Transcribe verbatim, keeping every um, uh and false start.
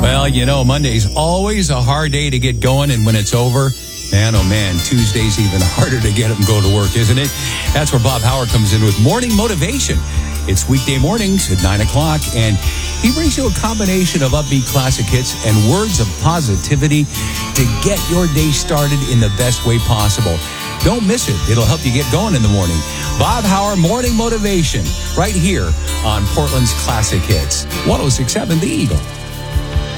Well, you know, Monday's always a hard day to get going, and when it's over, man, oh man, Tuesday's even harder to get up and go to work, isn't it? That's where Bob Howard comes in with Morning Motivation. It's weekday mornings at nine o'clock, and he brings you a combination of upbeat classic hits and words of positivity to get your day started in the best way possible. Don't miss it. It'll help you get going in the morning. Bob Howard, Morning Motivation, right here on Portland's Classic Hits. one oh six point seven The Eagle.